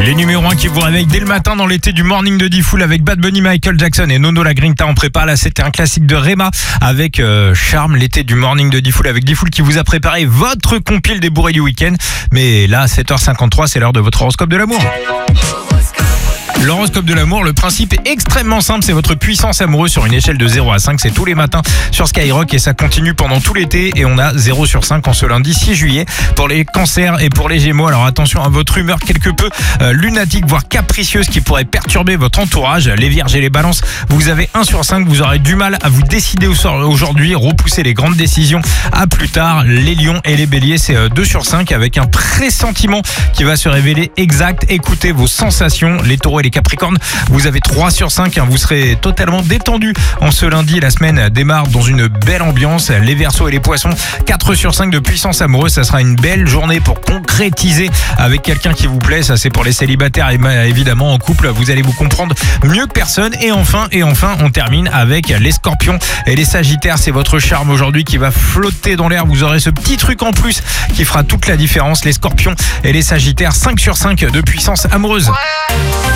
Les numéros 1 qui vous réveillent dès le matin dans l'été du Morning de Diffoul avec Bad Bunny, Michael Jackson et Nono La Grinta en prépare. Là, c'était un classique de Rema avec Charme, l'été du Morning de Diffoul avec Diffoul qui vous a préparé votre compile des bourrés du week-end. Mais là, 7h53, c'est l'heure de votre horoscope de l'amour. L'horoscope de l'amour, le principe est extrêmement simple, c'est votre puissance amoureuse sur une échelle de 0 à 5, c'est tous les matins sur Skyrock et ça continue pendant tout l'été et on a 0 sur 5 en ce lundi 6 juillet pour les cancers et pour les gémeaux. Alors attention à votre humeur quelque peu lunatique voire capricieuse qui pourrait perturber votre entourage. Les vierges et les balances, vous avez 1 sur 5, vous aurez du mal à vous décider aujourd'hui, repousser les grandes décisions à plus tard. Les lions et les béliers, c'est 2 sur 5 avec un pressentiment qui va se révéler exact. Écoutez vos sensations. Les taureaux et les capricornes, vous avez 3 sur 5, vous serez totalement détendu en ce lundi. La semaine démarre dans une belle ambiance. Les verseaux et les poissons, 4 sur 5 de puissance amoureuse, ça sera une belle journée pour concrétiser avec quelqu'un qui vous plaît. Ça c'est pour les célibataires et évidemment en couple, vous allez vous comprendre mieux que personne. Et enfin, on termine avec les scorpions et les sagittaires. C'est votre charme aujourd'hui qui va flotter dans l'air. Vous aurez ce petit truc en plus qui fera toute la différence. Les scorpions et les sagittaires, 5 sur 5 de puissance amoureuse.